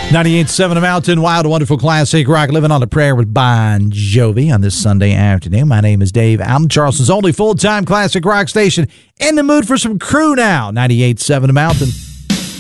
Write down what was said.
98.7 Mountain, wild, wonderful classic rock, living on a prayer with Bon Jovi on this Sunday afternoon. My name is Dave Allen, Charleston's only full-time classic rock station. In the mood for some crew now. 98.7 Mountain.